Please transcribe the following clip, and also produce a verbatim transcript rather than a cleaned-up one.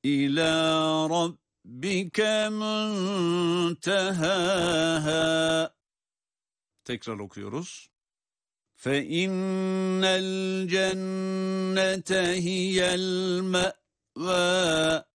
إلى ربك منتهاها. Tekrar okuyoruz. فَإِنَّ الْجَنَّةَ هِيَ الْمَأْوَى.